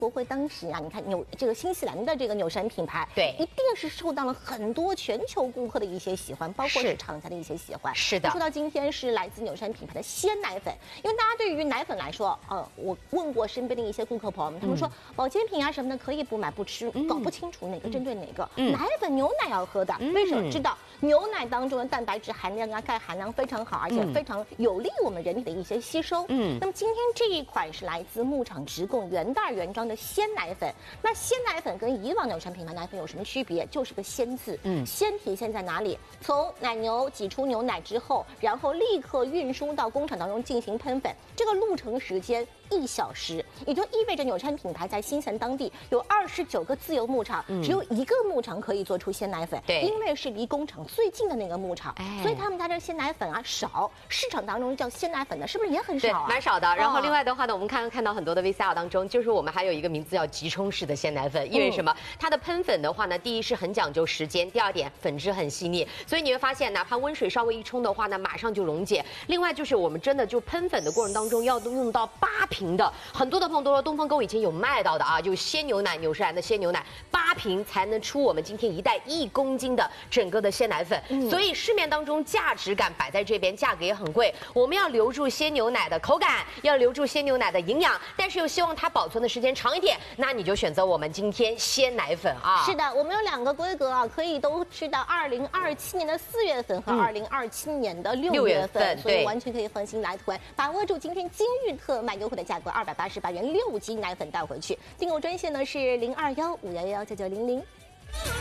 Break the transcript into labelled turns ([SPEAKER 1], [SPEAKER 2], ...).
[SPEAKER 1] 国会当时啊，你看这个新西兰的这个纽山品牌，
[SPEAKER 2] 对，
[SPEAKER 1] 一定是受到了很多全球顾客的一些喜欢，包括是厂家的一些喜欢。
[SPEAKER 2] 是的。
[SPEAKER 1] 说到今天是来自纽山品牌的鲜奶粉，因为大家对于奶粉来说，我问过身边的一些顾客朋友们，他们说保健品啊什么的可以不买不吃，搞不清楚哪个针对哪个。奶粉牛奶要喝的，为什么？知道牛奶当中的蛋白质含量啊、钙含量非常好，而且非常有利我们人体的一些吸收。那么今天这一款是来自牧场直供原袋原装的鲜奶粉。那鲜奶粉跟以往纽山品牌奶粉有什么区别？就是个鲜字。鲜体现在哪里？从奶牛挤出牛奶之后，然后立刻运输到工厂当中进行喷粉，这个路程时间1小时，也就意味着纽山品牌在新西兰当地有29个自由牧场，只有1个牧场可以做出鲜奶粉。
[SPEAKER 2] 对，
[SPEAKER 1] 因为是离工厂最近的那个牧场，所以他们家这鲜奶粉啊少，市场当中叫鲜奶粉的，是不是也很少啊？
[SPEAKER 2] 蛮少的。然后另外的话呢，我们看到很多的 VCR 当中，就是我们还有一个名字叫急冲式的鲜奶粉，因为什么？它的喷粉的话呢，第一是很讲究时间，第二点粉质很细腻，所以你会发现，哪怕温水稍微一冲的话呢，马上就溶解。另外就是我们真的就喷粉的过程当中要用到8瓶的，很多的朋友都说东方沟以前有卖到的啊，就鲜牛奶，纽西兰的鲜牛奶8瓶才能出我们今天一袋1公斤的整个的鲜奶粉。所以市面当中价值感摆在这边，价格也很贵。我们要留住鲜牛奶的口感，要留住鲜牛奶的营养，但是又希望它保存的时间长一点，那你就选择我们今天鲜奶粉啊。
[SPEAKER 1] 是的，我们有2个规格啊，可以都吃到2027年的4月份和2027年的6月份，所以完全可以放心来囤，把握住今天今日特卖优惠的价格，288元6斤奶粉带回去。订购专线呢是0215119900。